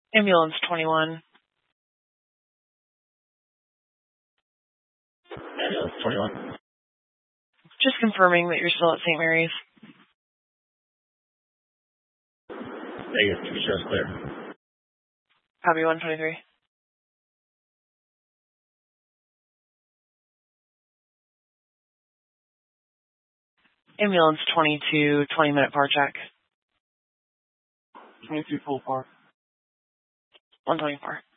Ambulance 21. Ambulance 21. Just confirming that you're still at St. Mary's. Negative, shows clear. Copy 123. Ambulance 22, 20-minute par check. 22 full par. 124.